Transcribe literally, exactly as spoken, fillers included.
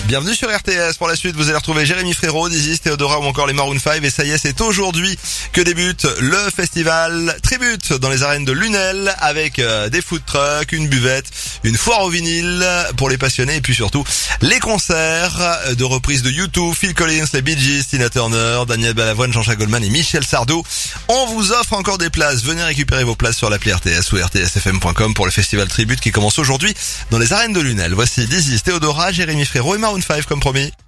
Bienvenue sur R T S. Pour la suite, vous allez retrouver Jérémy Frérot, Dizzy, Théodora ou encore les Maroon cinq. Et ça y est, c'est aujourd'hui que débute le festival Tribute dans les arènes de Lunel avec euh, des food trucks, une buvette, une foire au vinyle pour les passionnés et puis surtout les concerts de reprise de U deux, Phil Collins, les Bee Gees, Tina Turner, Daniel Balavoine, Jean-Jacques Goldman et Michel Sardou. On vous offre encore des places. Venez récupérer vos places sur l'appli R T S ou R T S F M point com pour le festival Tribute qui commence aujourd'hui dans les arènes de Lunel. Voici Dizzy, Théodora, Jérémy Frérot et Maroon cinq comme promis.